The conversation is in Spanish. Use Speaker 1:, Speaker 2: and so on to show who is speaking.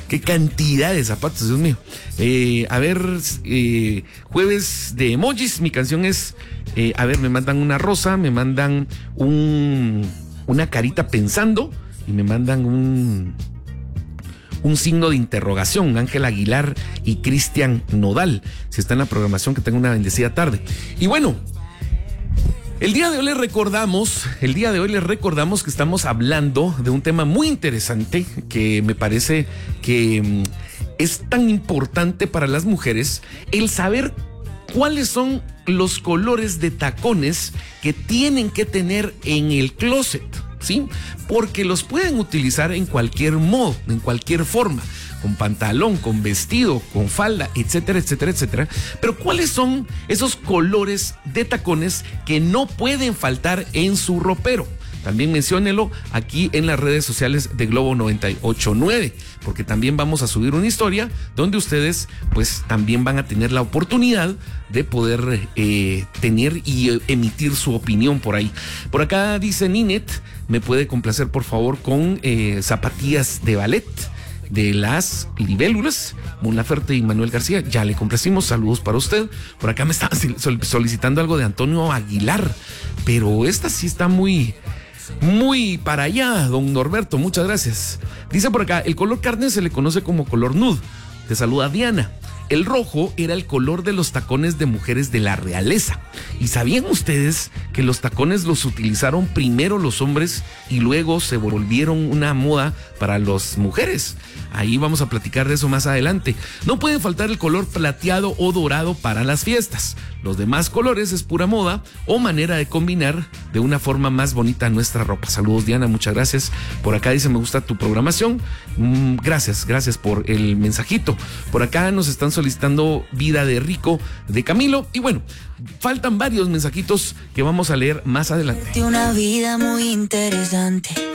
Speaker 1: qué cantidad de zapatos, Dios mío. A ver, jueves de emojis, mi canción es, a ver, me mandan una rosa, me mandan una carita pensando y me mandan un signo de interrogación. Ángel Aguilar y Cristian Nodal. Si está en la programación, que tenga una bendecida tarde. Y bueno, el día de hoy les recordamos que estamos hablando de un tema muy interesante que me parece que es tan importante para las mujeres, el saber cuáles son los colores de tacones que tienen que tener en el closet, ¿sí? Porque los pueden utilizar en cualquier modo, en cualquier forma, con pantalón, con vestido, con falda, etcétera, etcétera, etcétera. Pero ¿cuáles son esos colores de tacones que no pueden faltar en su ropero? También menciónelo aquí en las redes sociales de Globo 98.9, porque también vamos a subir una historia donde ustedes pues también van a tener la oportunidad de poder tener y emitir su opinión por ahí. Por acá dice Ninet, me puede complacer por favor con zapatillas de ballet de las libélulas. Mon Laferte y Manuel García, ya le complacimos, saludos para usted. Por acá me estaba solicitando algo de Antonio Aguilar, pero esta sí está muy para allá, don Norberto, muchas gracias. Dice por acá, el color carne se le conoce como color nude. Te saluda Diana. El rojo era el color de los tacones de mujeres de la realeza. ¿Y sabían ustedes que los tacones los utilizaron primero los hombres y luego se volvieron una moda para las mujeres? Ahí vamos a platicar de eso más adelante. No puede faltar el color plateado o dorado para las fiestas. Los demás colores es pura moda o manera de combinar de una forma más bonita nuestra ropa. Saludos, Diana, muchas gracias. Por acá dice, me gusta tu programación. Gracias por el mensajito. Por acá nos están solicitando Vida de Rico de Camilo. Y bueno, faltan varios mensajitos que vamos a leer más adelante.
Speaker 2: Una vida muy interesante.